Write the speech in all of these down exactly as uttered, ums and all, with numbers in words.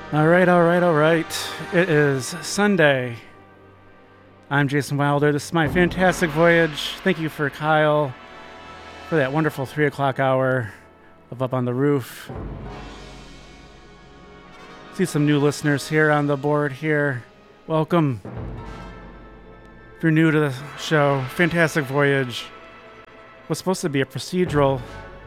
All right, all right, all right. It is Sunday. I'm Jason Wilder. This is my fantastic voyage. Thank you for Kyle for that wonderful three o'clock hour of Up on the Roof. See some new listeners here on the board here. Welcome. If you're new to the show, Fantastic Voyage was supposed to be a procedural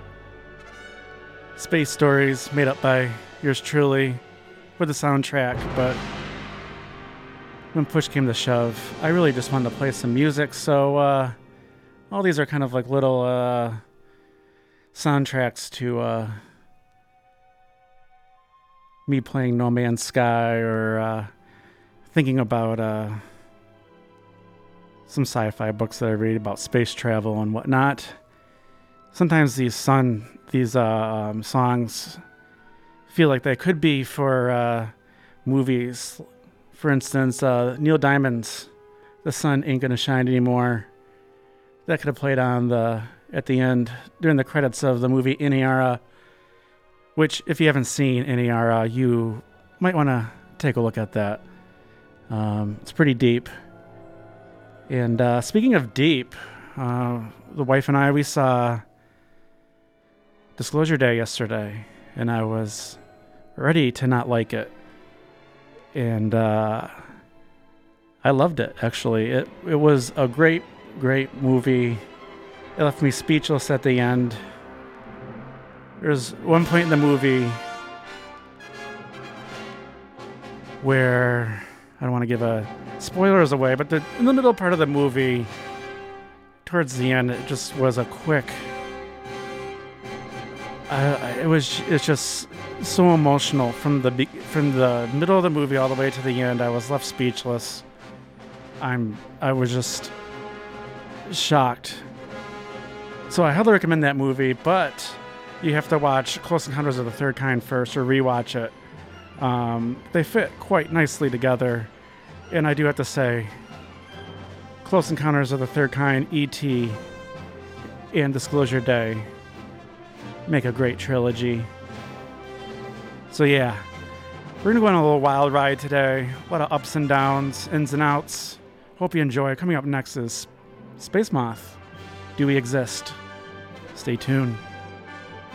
space stories made up by yours truly with a soundtrack, but when push came to shove, I really just wanted to play some music, so uh, all these are kind of like little uh, soundtracks to uh, me playing No Man's Sky or uh, thinking about uh, some sci-fi books that I read about space travel and whatnot. Sometimes these sun, these uh, um, songs feel like they could be for uh, movies. For instance, uh, Neil Diamond's "The Sun Ain't Gonna Shine Anymore." That could have played on the at the end during the credits of the movie Inuyara, which, if you haven't seen Inuyara, you might want to take a look at that. Um, it's pretty deep. And uh, speaking of deep, uh, the wife and I, we saw Disclosure Day yesterday, and I was ready to not like it. And uh, I loved it, actually. It it was a great, great movie. It left me speechless at the end. There's one point in the movie where, I don't want to give a spoilers away, but the, in the middle part of the movie, towards the end, it just was a quick... Uh, it was it's just so emotional from the be- from the middle of the movie all the way to the end. I was left speechless. I'm I was just shocked. So I highly recommend that movie, but you have to watch Close Encounters of the Third Kind first, or rewatch it. Um, they fit quite nicely together, and I do have to say, Close Encounters of the Third Kind, E T, and Disclosure Day make a great trilogy. So yeah, we're gonna go on a little wild ride today. A lot of ups and downs, ins and outs. Hope you enjoy. Coming up next is Space Moth. Do we exist? Stay tuned.